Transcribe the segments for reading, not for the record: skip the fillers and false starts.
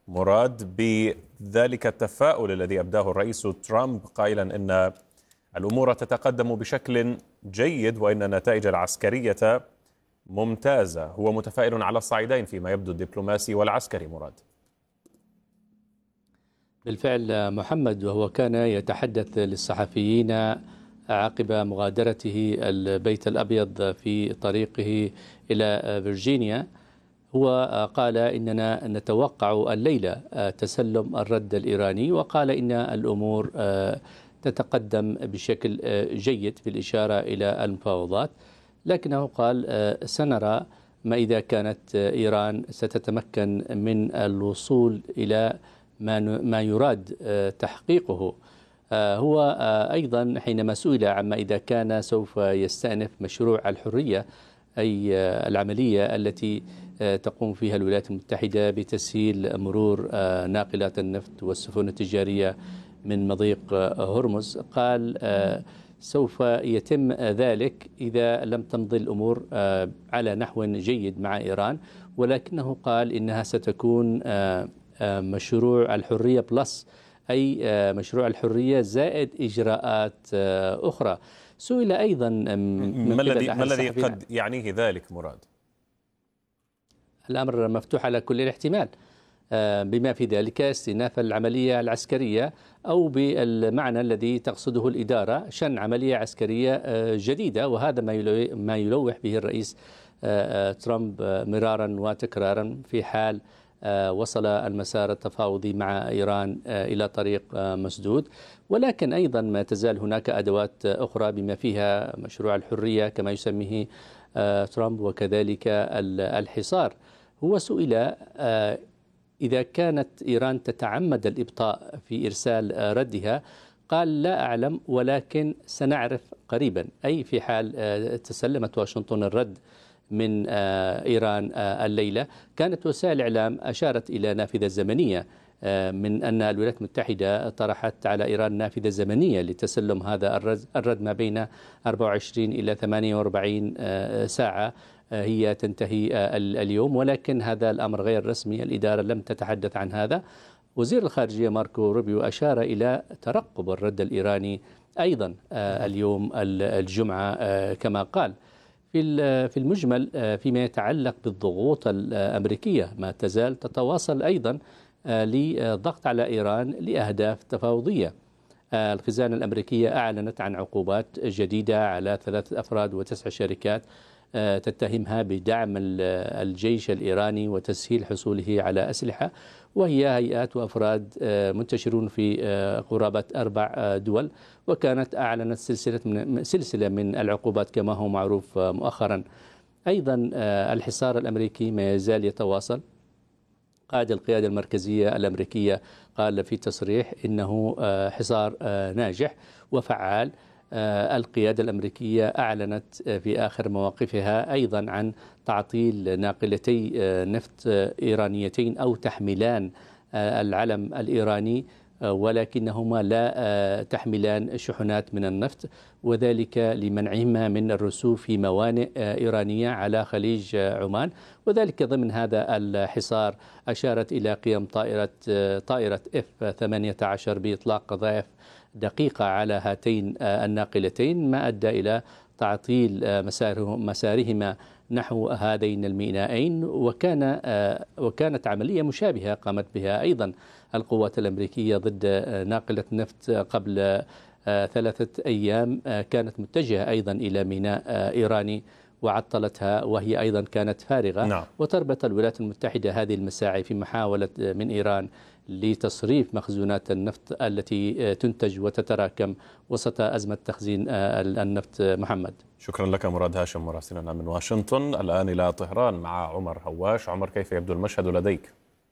مراد بذلك التفاؤل الذي أبداه الرئيس ترامب قائلا إن الأمور تتقدم بشكل جيد وإن النتائج العسكرية ممتازة. هو متفائل على الصعيدين فيما يبدو الدبلوماسي والعسكري. مراد، بالفعل محمد، وهو كان يتحدث للصحفيين عقب مغادرته البيت الأبيض في طريقه إلى فيرجينيا، هو قال إننا نتوقع الليلة تسلم الرد الإيراني، وقال إن الأمور تتقدم بشكل جيد في الإشارة إلى المفاوضات، لكنه قال سنرى ما إذا كانت إيران ستتمكن من الوصول إلى ما يراد تحقيقه. هو أيضا حينما سئل عما إذا كان سوف يستأنف مشروع الحرية، أي العملية التي تقوم فيها الولايات المتحدة بتسهيل مرور ناقلات النفط والسفن التجارية من مضيق هرمز، قال سوف يتم ذلك إذا لم تمضي الأمور على نحو جيد مع إيران، ولكنه قال إنها ستكون مشروع الحرية بلس، أي مشروع الحرية زائد إجراءات أخرى. سئل أيضا ما الذي قد يعنيه ذلك مراد؟ الأمر مفتوح على كل الاحتمال، بما في ذلك استئناف العملية العسكرية، أو بالمعنى الذي تقصده الإدارة شن عملية عسكرية جديدة، وهذا ما يلوح به الرئيس ترامب مرارا وتكرارا في حال وصل المسار التفاوضي مع إيران إلى طريق مسدود. ولكن أيضا ما تزال هناك أدوات أخرى بما فيها مشروع الحرية كما يسميه ترامب، وكذلك الحصار. هو سئل إذا كانت إيران تتعمد الإبطاء في إرسال ردها، قال لا أعلم، ولكن سنعرف قريبا، أي في حال تسلمت واشنطن الرد من إيران الليلة. كانت وسائل الإعلام أشارت إلى نافذة زمنية، من أن الولايات المتحدة طرحت على إيران نافذة زمنية لتسلم هذا الرد ما بين 24 إلى 48 ساعة، هي تنتهي اليوم، ولكن هذا الأمر غير رسمي، الإدارة لم تتحدث عن هذا. وزير الخارجية ماركو روبيو أشار إلى ترقب الرد الإيراني أيضا اليوم الجمعة كما قال. في المجمل فيما يتعلق بالضغوط الأمريكية، ما تزال تتواصل أيضا للضغط على إيران لأهداف تفاوضية. الخزانة الأمريكية أعلنت عن عقوبات جديدة على 3 أفراد و9 شركات تتهمها بدعم الجيش الإيراني وتسهيل حصوله على أسلحة، وهي هيئات وأفراد منتشرون في قرابة 4 دول، وكانت أعلنت سلسلة من العقوبات كما هو معروف مؤخرا. أيضا الحصار الأمريكي ما يزال يتواصل. قائد القيادة المركزية الأمريكية قال في تصريح إنه حصار ناجح وفعال. القيادة الأمريكية أعلنت في آخر مواقفها أيضا عن تعطيل ناقلتي نفط إيرانيتين أو تحملان العلم الإيراني، ولكنهما لا تحملان شحنات من النفط، وذلك لمنعهما من الرسوب في موانئ إيرانية على خليج عمان. وذلك ضمن هذا الحصار أشارت إلى قيام طائرة F-18 بإطلاق قذائف دقيقة على هاتين الناقلتين، ما أدى إلى تعطيل مسارهما نحو هذين المينائين. وكانت عملية مشابهة قامت بها أيضا القوات الأمريكية ضد ناقلة نفط قبل 3 أيام، كانت متجهة أيضا إلى ميناء إيراني وعطلتها، وهي أيضا كانت فارغة. نعم. وتربط الولايات المتحدة هذه المساعي في محاولة من إيران لتصريف مخزونات النفط التي تنتج وتتراكم وسط أزمة تخزين النفط. محمد، شكرا لك مراد هاشم مراسلنا من واشنطن. الآن إلى طهران مع عمر هواش. عمر، كيف يبدو المشهد لديك؟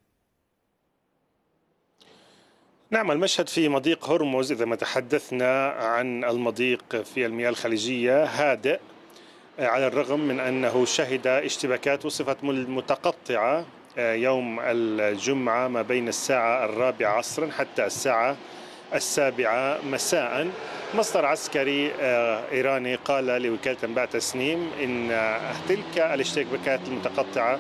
نعم، المشهد في مضيق هرمز، إذا ما تحدثنا عن المضيق في المياه الخليجية، هادئ على الرغم من أنه شهد اشتباكات وصفت متقطعة يوم الجمعة ما بين الساعة 4 عصرا حتى الساعة 7 مساء. مصدر عسكري إيراني قال لوكالة أنباء تسنيم إن تلك الاشتباكات المتقطعة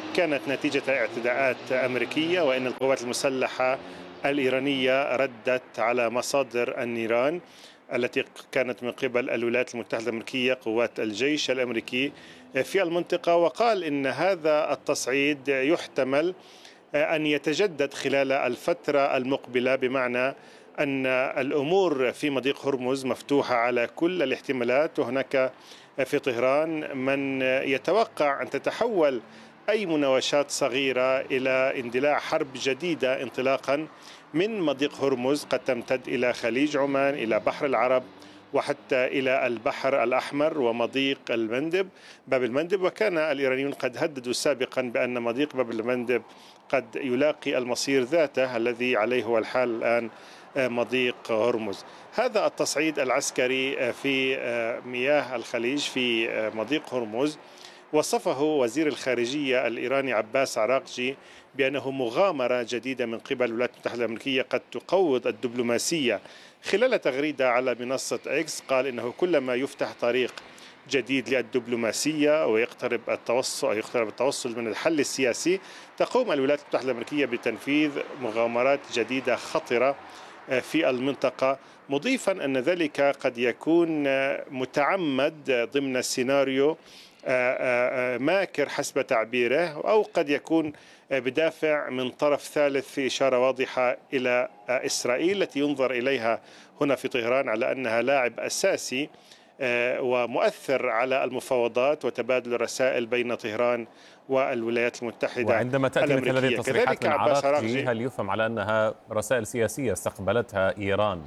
كانت نتيجة اعتداءات أمريكية، وإن القوات المسلحة الإيرانية ردت على مصادر النيران التي كانت من قبل الولايات المتحدة الأمريكية، قوات الجيش الأمريكي في المنطقة. وقال إن هذا التصعيد يحتمل أن يتجدد خلال الفترة المقبلة، بمعنى أن الأمور في مضيق هرمز مفتوحة على كل الاحتمالات، وهناك في طهران من يتوقع أن تتحول أي مناوشات صغيرة إلى اندلاع حرب جديدة انطلاقا من مضيق هرمز قد تمتد إلى خليج عمان، إلى بحر العرب، وحتى إلى البحر الأحمر ومضيق باب المندب. وكان الإيرانيون قد هددوا سابقا بأن مضيق باب المندب قد يلاقي المصير ذاته الذي عليه هو الحال الآن مضيق هرمز. هذا التصعيد العسكري في مياه الخليج في مضيق هرمز وصفه وزير الخارجية الإيراني عباس عراقجي بأنه مغامرة جديدة من قبل الولايات المتحدة الأمريكية قد تقوض الدبلوماسية. خلال تغريدة على منصة إكس قال إنه كلما يفتح طريق جديد للدبلوماسية ويقترب التوصل من الحل السياسي، تقوم الولايات المتحدة الأمريكية بتنفيذ مغامرات جديدة خطرة في المنطقة، مضيفا أن ذلك قد يكون متعمد ضمن سيناريو ماكر حسب تعبيره، أو قد يكون بدافع من طرف ثالث، في إشارة واضحة إلى إسرائيل التي ينظر إليها هنا في طهران على أنها لاعب أساسي ومؤثر على المفاوضات وتبادل الرسائل بين طهران والولايات المتحدة. وعندما تأتي مثل هذه التصريحات من عراقجي، هل يفهم على أنها رسائل سياسية استقبلتها إيران؟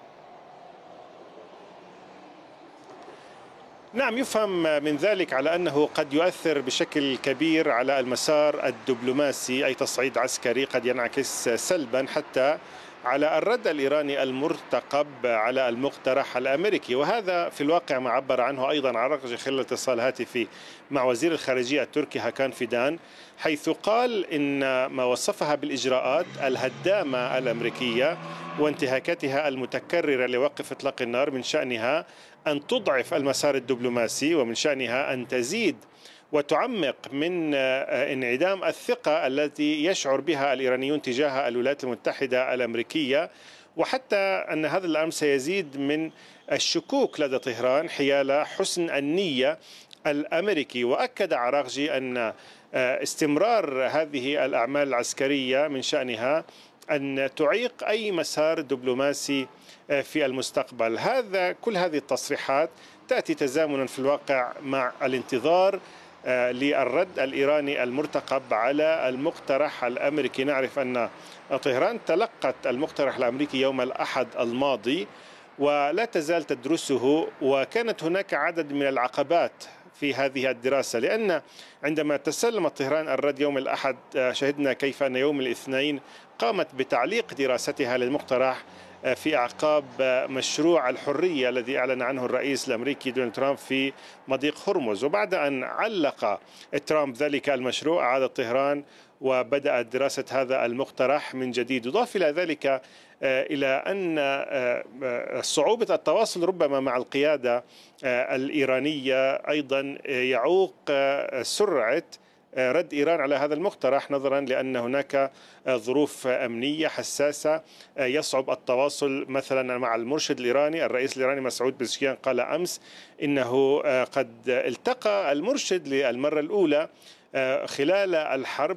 نعم، يفهم من ذلك على أنه قد يؤثر بشكل كبير على المسار الدبلوماسي. أي تصعيد عسكري قد ينعكس سلبا حتى على الرد الإيراني المرتقب على المقترح الأمريكي. وهذا في الواقع ما عبر عنه أيضا عراقجي خلال اتصال هاتفي مع وزير الخارجية التركي هاكان فيدان، حيث قال إن ما وصفها بالإجراءات الهدامة الأمريكية وانتهاكاتها المتكررة لوقف إطلاق النار من شأنها أن تضعف المسار الدبلوماسي، ومن شأنها أن تزيد وتعمق من انعدام الثقة التي يشعر بها الإيرانيون تجاه الولايات المتحدة الأمريكية، وحتى أن هذا الأمر سيزيد من الشكوك لدى طهران حيال حسن النية الأمريكي. وأكد عراقجي أن استمرار هذه الأعمال العسكرية من شأنها أن تعيق أي مسار دبلوماسي في المستقبل. كل هذه التصريحات تأتي تزامنا في الواقع مع الانتظار للرد الإيراني المرتقب على المقترح الأمريكي. نعرف أن طهران تلقت المقترح الأمريكي يوم الأحد الماضي ولا تزال تدرسه، وكانت هناك عدد من العقبات في هذه الدراسة، لأن عندما تسلمت طهران الرد يوم الأحد شهدنا كيف أن يوم الاثنين قامت بتعليق دراستها للمقترح في أعقاب مشروع الحرية الذي أعلن عنه الرئيس الأمريكي دونالد ترامب في مضيق هرمز. وبعد أن علق ترامب ذلك المشروع أعاد طهران وبدأت دراسة هذا المقترح من جديد. يضاف إلى ذلك إلى أن صعوبة التواصل ربما مع القيادة الإيرانية أيضا يعوق سرعة رد إيران على هذا المقترح، نظرا لأن هناك ظروف أمنية حساسة يصعب التواصل مثلا مع المرشد الإيراني. الرئيس الإيراني مسعود بزشكيان قال أمس إنه قد التقى المرشد للمرة الأولى خلال الحرب،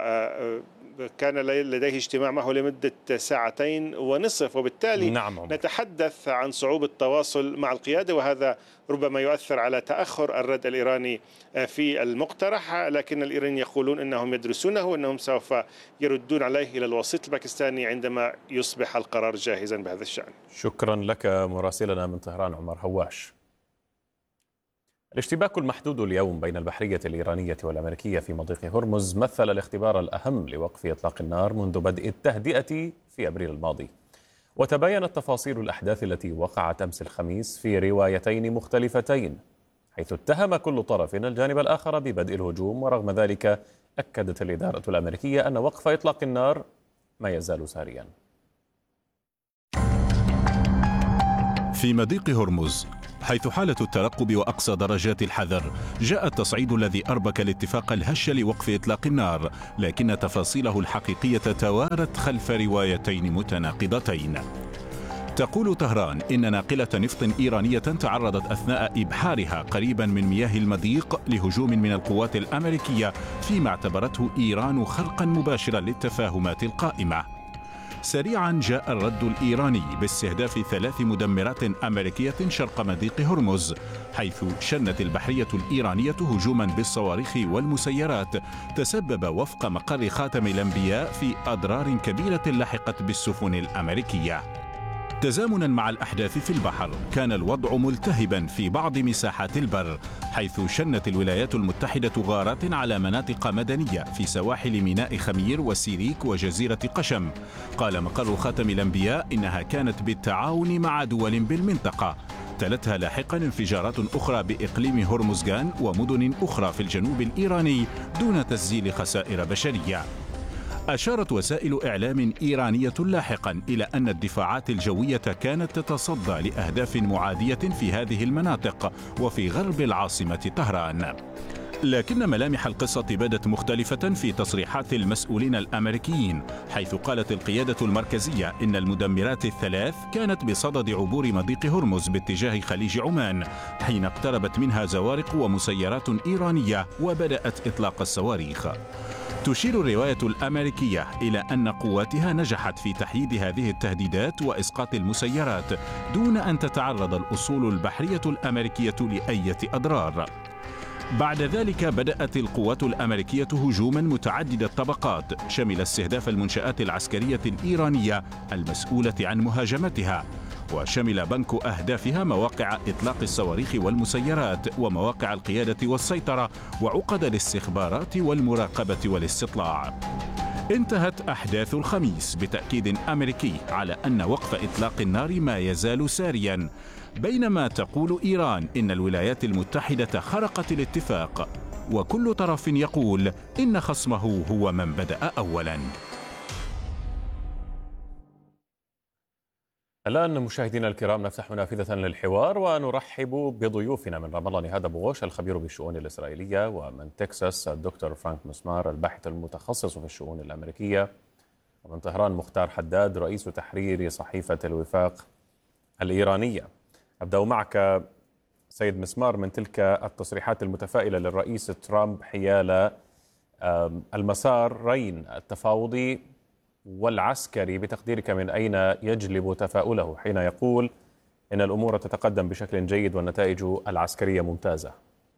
وكان لديه اجتماع معه لمدة 2.5 ساعات، وبالتالي نتحدث عن صعوبة التواصل مع القيادة، وهذا ربما يؤثر على تأخر الرد الإيراني في المقترح. لكن الإيرانيين يقولون أنهم يدرسونه وأنهم سوف يردون عليه إلى الوسيط الباكستاني عندما يصبح القرار جاهزا بهذا الشأن. شكرا لك مراسلنا من طهران عمر هواش. الاشتباك المحدود اليوم بين البحرية الإيرانية والأمريكية في مضيق هرمز مثل الاختبار الأهم لوقف إطلاق النار منذ بدء التهدئة في أبريل الماضي. وتباينت تفاصيل الأحداث التي وقعت أمس الخميس في روايتين مختلفتين، حيث اتهم كل طرف الجانب الآخر ببدء الهجوم، ورغم ذلك أكدت الإدارة الأمريكية أن وقف إطلاق النار ما يزال ساريا. في مضيق هرمز حيث حالة الترقب وأقصى درجات الحذر. جاء التصعيد الذي أربك الاتفاق الهش لوقف إطلاق النار، لكن تفاصيله الحقيقية توارت خلف روايتين متناقضتين. تقول طهران إن ناقلة نفط إيرانية تعرضت أثناء إبحارها قريبا من مياه المضيق لهجوم من القوات الأمريكية، فيما اعتبرته إيران خرقا مباشرا للتفاهمات القائمة. سريعا جاء الرد الإيراني باستهداف 3 مدمرات أمريكية شرق مضيق هرمز، حيث شنت البحرية الإيرانية هجوما بالصواريخ والمسيرات تسبب وفق مقر خاتم الأنبياء في أضرار كبيرة لحقت بالسفن الأمريكية. تزامنا مع الأحداث في البحر، كان الوضع ملتهبا في بعض مساحات البر، حيث شنت الولايات المتحدة غارات على مناطق مدنية في سواحل ميناء خمير وسيريك وجزيرة قشم. قال مقر خاتم الأنبياء إنها كانت بالتعاون مع دول بالمنطقة. تلتها لاحقا انفجارات أخرى بإقليم هرمزغان ومدن أخرى في الجنوب الإيراني دون تسجيل خسائر بشرية. أشارت وسائل إعلام إيرانية لاحقا إلى أن الدفاعات الجوية كانت تتصدى لأهداف معادية في هذه المناطق وفي غرب العاصمة طهران. لكن ملامح القصة بدت مختلفة في تصريحات المسؤولين الأمريكيين، حيث قالت القيادة المركزية إن المدمرات الثلاث كانت بصدد عبور مضيق هرمز باتجاه خليج عمان، حين اقتربت منها زوارق ومسيرات إيرانية وبدأت إطلاق الصواريخ. تشير الرواية الأمريكية إلى أن قواتها نجحت في تحييد هذه التهديدات وإسقاط المسيرات دون أن تتعرض الأصول البحرية الأمريكية لأي أضرار. بعد ذلك بدأت القوات الأمريكية هجوما متعدد الطبقات شمل استهداف المنشآت العسكرية الإيرانية المسؤولة عن مهاجمتها، وشمل بنك أهدافها مواقع إطلاق الصواريخ والمسيرات ومواقع القيادة والسيطرة وعقد الاستخبارات والمراقبة والاستطلاع. انتهت أحداث الخميس بتأكيد أمريكي على أن وقف إطلاق النار ما يزال ساريا، بينما تقول إيران إن الولايات المتحدة خرقت الاتفاق، وكل طرف يقول إن خصمه هو من بدأ أولا. الآن مشاهدينا الكرام نفتح نافذة للحوار ونرحب بضيوفنا من رام الله نهاد أبو غوش الخبير بالشؤون الإسرائيلية، ومن تكساس الدكتور فرانك مسمار الباحث المتخصص في الشؤون الأمريكية، ومن طهران مختار حداد رئيس تحرير صحيفة الوفاق الإيرانية. أبدأ معك سيد مسمار من تلك التصريحات المتفائلة للرئيس ترامب حيال المسارين التفاوضي والعسكري، بتقديرك من أين يجلب تفاؤله حين يقول إن الأمور تتقدم بشكل جيد والنتائج العسكرية ممتازة؟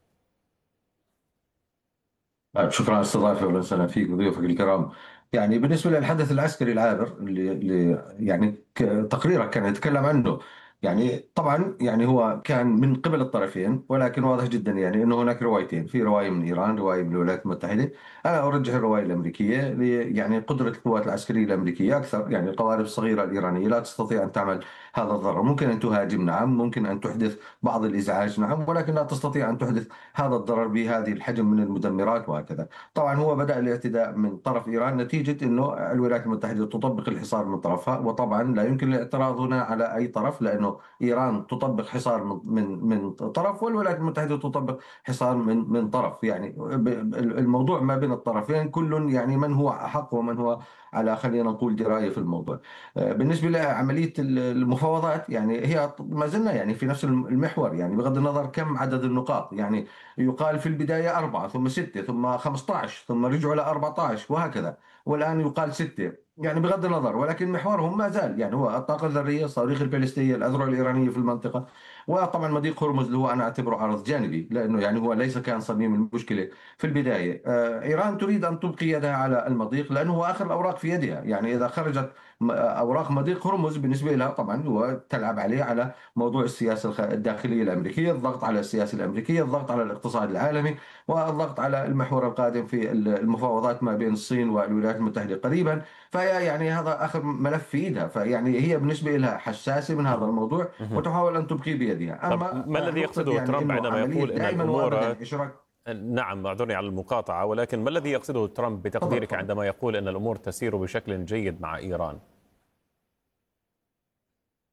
شكرا على الاستضافة وسهلا فيك وضيوفك الكرام. يعني بالنسبة للحدث العسكري العابر اللي يعني تقريرك كان يتكلم عنه، يعني طبعا يعني هو كان من قبل الطرفين، ولكن واضح جدا يعني انه هناك روايتين، في رواية من ايران، رواية من الولايات المتحدة. انا ارجح الرواية الامريكية يعني قدرة القوات العسكرية الامريكية اكثر، يعني القوارب الصغيرة الايرانية لا تستطيع ان تعمل هذا الضرر. ممكن ان تهاجم نعم، ممكن ان تحدث بعض الازعاج نعم، ولكن لا تستطيع ان تحدث هذا الضرر بهذه الحجم من المدمرات وهكذا. طبعا هو بدأ الاعتداء من طرف إيران نتيجة أنه الولايات المتحدة تطبق الحصار من طرفها، وطبعا لا يمكن الاعتراض هنا على أي طرف، لأنه إيران تطبق حصار من طرف، والولايات المتحدة تطبق حصار من طرف. يعني الموضوع ما بين الطرفين، كل يعني من هو أحق ومن هو على خلينا نقول دراية في الموضوع. بالنسبة لعملية المفاوضات، يعني هي ما زلنا يعني في نفس المحور، يعني بغض النظر كم عدد النقاط. يعني يقال في البداية 4 ثم 6 ثم 15 ثم رجعوا ل 14 وهكذا، والآن يقال 6، يعني بغض النظر، ولكن محورهم ما زال يعني هو الطاقة الذرية، الصواريخ البالستية، الأذرع الإيرانية في المنطقة، وطبعا مضيق هرمز اللي هو أنا أعتبره عرض جانبي، لأنه يعني هو ليس كان صميم المشكلة في البداية. إيران تريد أن تبقي يدها على المضيق لأنه هو آخر الأوراق في يدها. يعني إذا خرجت أوراق مضيق هرمز بالنسبة لها طبعا هو تلعب عليه على موضوع السياسة الداخلية الأمريكية، الضغط على السياسة الأمريكية، الضغط على الاقتصاد العالمي، والضغط على المحور القادم في المفاوضات ما بين الصين والولايات المتحدة قريبا. فهي يعني هذا آخر ملف في إيدها، فيعني هي بالنسبة لها حساسة من هذا الموضوع وتحاول أن تبقي بيدها. أما ما الذي يقصده يعني ترامب عندما يقول أن الأمور نعم، اعذرني على المقاطعة، ولكن ما الذي يقصده ترامب بتقديرك عندما يقول أن الأمور تسير بشكل جيد مع إيران؟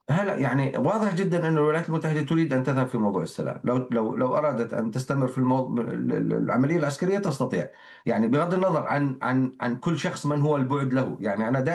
هلا يعني واضح جدا أن الولايات المتحدة تريد أن تذهب في موضوع السلام. لو أرادت أن تستمر في العملية العسكرية تستطيع، يعني بغض النظر عن كل شخص من هو البعد له. يعني أنا